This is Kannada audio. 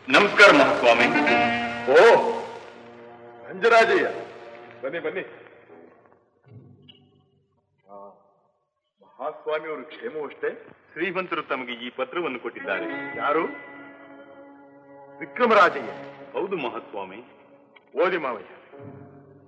ನಮಸ್ಕಾರ ಮಹಾಸ್ವಾಮಿ. ಓ ಅಂಜರಾಜಯ್ಯ, ಬನ್ನಿ ಬನ್ನಿ. ಮಹಾಸ್ವಾಮಿಯವರು ಕ್ಷೇಮವಷ್ಟೇ? ಶ್ರೀಮಂತರು ತಮಗೆ ಈ ಪತ್ರವನ್ನು ಕೊಟ್ಟಿದ್ದಾರೆ. ಯಾರು? ವಿಕ್ರಮರಾಜಯ್ಯ? ಹೌದು ಮಹಾಸ್ವಾಮಿ. ಓದಿ ಮಾವಯ್ಯ.